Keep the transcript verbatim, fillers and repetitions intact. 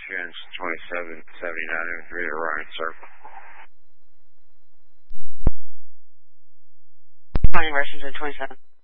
Chance twenty-seven seventy-nine oh three Orion Circle. Morning, Washington twenty-seven.